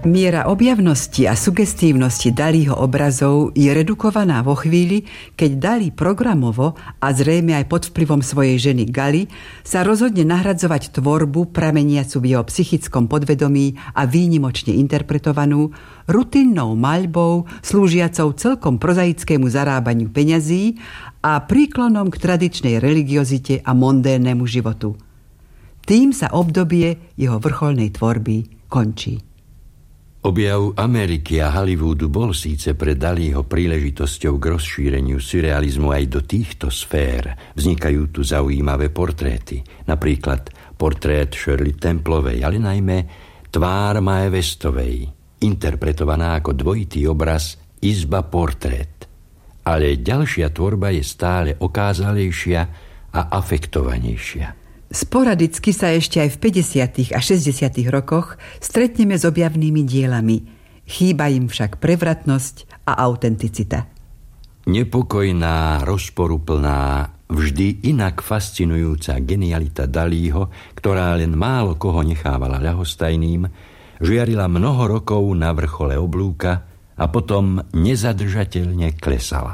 Miera objavnosti a sugestívnosti Dalího obrazov je redukovaná vo chvíli, keď Dalí programovo a zrejme aj pod vplyvom svojej ženy Gali sa rozhodne nahradzovať tvorbu prameniacu v jeho psychickom podvedomí a výnimočne interpretovanú rutinnou maľbou, slúžiacou celkom prozaickému zarábaniu peňazí a príklonom k tradičnej religiozite a mondénnemu životu. Tým sa obdobie jeho vrcholnej tvorby končí. Objav Ameriky a Hollywoodu bol síce pre Dalího príležitosťou k rozšíreniu surrealizmu aj do týchto sfér. Vznikajú tu zaujímavé portréty, napríklad portrét Shirley Templovej, ale najmä tvár Mae Westovej, interpretovaná ako dvojitý obraz Izba portrét. Ale ďalšia tvorba je stále okázalejšia a afektovanejšia. Sporadicky sa ešte aj v 50. a 60. rokoch stretneme s objavnými dielami. Chýba im však prevratnosť a autenticita. Nepokojná, rozporuplná, vždy inak fascinujúca genialita Dalího, ktorá len málo koho nechávala ľahostajným, žiarila mnoho rokov na vrchole oblúka a potom nezadržateľne klesala.